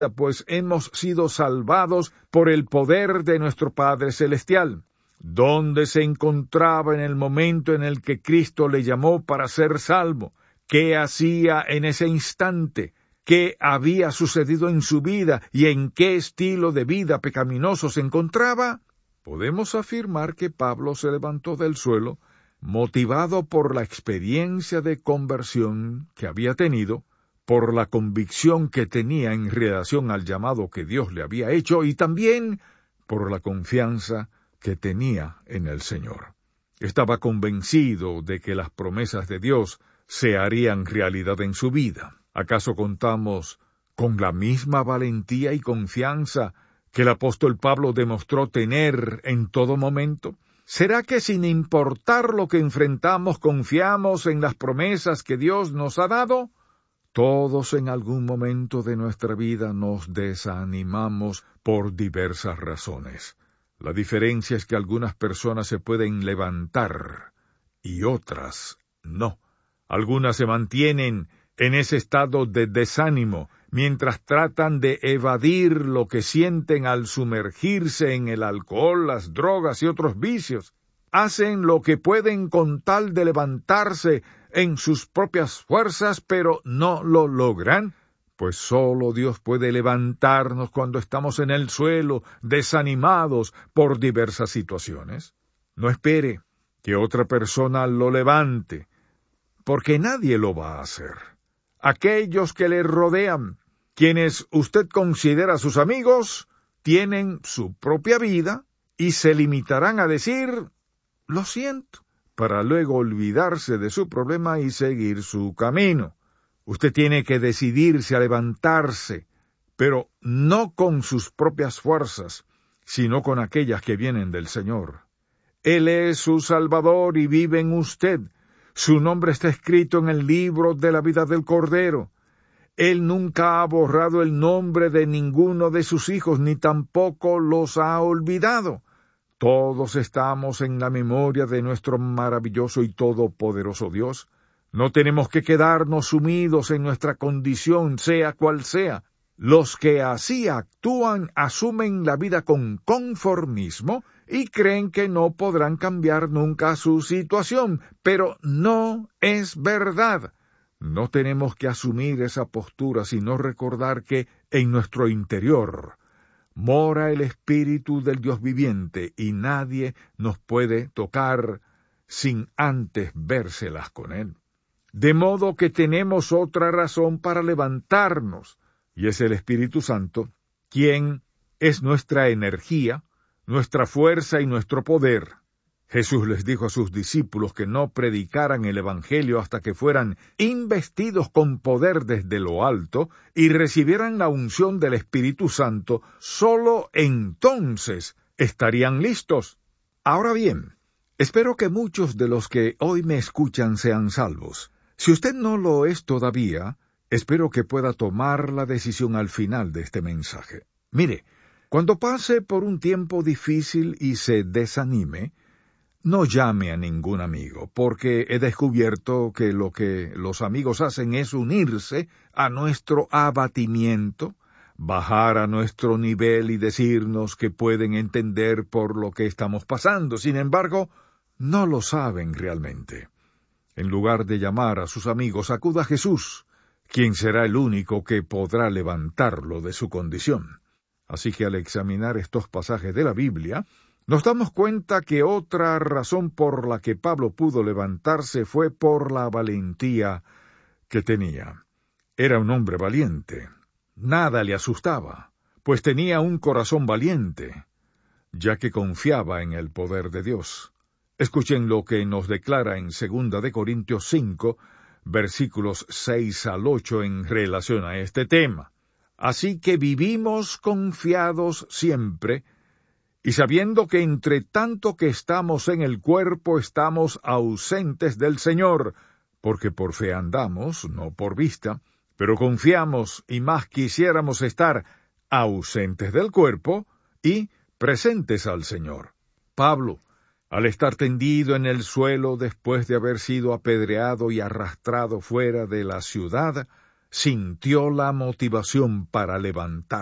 pues hemos sido salvados por el poder de nuestro Padre Celestial. ¿Dónde se encontraba en el momento en el que Cristo le llamó para ser salvo? ¿Qué hacía en ese instante? ¿Qué había sucedido en su vida y en qué estilo de vida pecaminoso se encontraba? Podemos afirmar que Pablo se levantó del suelo, motivado por la experiencia de conversión que había tenido, por la convicción que tenía en relación al llamado que Dios le había hecho y también por la confianza que tenía en el Señor. Estaba convencido de que las promesas de Dios se harían realidad en su vida. ¿Acaso contamos con la misma valentía y confianza que el apóstol Pablo demostró tener en todo momento? ¿Será que sin importar lo que enfrentamos confiamos en las promesas que Dios nos ha dado? Todos en algún momento de nuestra vida nos desanimamos por diversas razones. La diferencia es que algunas personas se pueden levantar y otras no. Algunas se mantienen en ese estado de desánimo mientras tratan de evadir lo que sienten al sumergirse en el alcohol, las drogas y otros vicios. Hacen lo que pueden con tal de levantarse en sus propias fuerzas, pero no lo logran, pues solo Dios puede levantarnos cuando estamos en el suelo, desanimados por diversas situaciones. No espere que otra persona lo levante, porque nadie lo va a hacer. Aquellos que le rodean, quienes usted considera sus amigos, tienen su propia vida y se limitarán a decir, lo siento, para luego olvidarse de su problema y seguir su camino. Usted tiene que decidirse a levantarse, pero no con sus propias fuerzas, sino con aquellas que vienen del Señor. Él es su Salvador y vive en usted. Su nombre está escrito en el libro de la vida del Cordero. Él nunca ha borrado el nombre de ninguno de sus hijos, ni tampoco los ha olvidado. Todos estamos en la memoria de nuestro maravilloso y todopoderoso Dios. No tenemos que quedarnos sumidos en nuestra condición, sea cual sea. Los que así actúan asumen la vida con conformismo y creen que no podrán cambiar nunca su situación, pero no es verdad. No tenemos que asumir esa postura, sino recordar que en nuestro interior mora el Espíritu del Dios viviente y nadie nos puede tocar sin antes vérselas con Él. De modo que tenemos otra razón para levantarnos, y es el Espíritu Santo, quien es nuestra energía, nuestra fuerza y nuestro poder. Jesús les dijo a sus discípulos que no predicaran el Evangelio hasta que fueran investidos con poder desde lo alto y recibieran la unción del Espíritu Santo. Solo entonces estarían listos. Ahora bien, espero que muchos de los que hoy me escuchan sean salvos. Si usted no lo es todavía, espero que pueda tomar la decisión al final de este mensaje. Mire, cuando pase por un tiempo difícil y se desanime, no llame a ningún amigo, porque he descubierto que lo que los amigos hacen es unirse a nuestro abatimiento, bajar a nuestro nivel y decirnos que pueden entender por lo que estamos pasando. Sin embargo, no lo saben realmente. En lugar de llamar a sus amigos, acuda a Jesús, quien será el único que podrá levantarlo de su condición. Así que al examinar estos pasajes de la Biblia, nos damos cuenta que otra razón por la que Pablo pudo levantarse fue por la valentía que tenía. Era un hombre valiente. Nada le asustaba, pues tenía un corazón valiente, ya que confiaba en el poder de Dios. Escuchen lo que nos declara en 2 de Corintios 5, versículos 6 al 8 en relación a este tema. Así que vivimos confiados siempre, y sabiendo que entre tanto que estamos en el cuerpo estamos ausentes del Señor, porque por fe andamos, no por vista, pero confiamos y más quisiéramos estar ausentes del cuerpo y presentes al Señor. Pablo, al estar tendido en el suelo después de haber sido apedreado y arrastrado fuera de la ciudad, sintió la motivación para levantar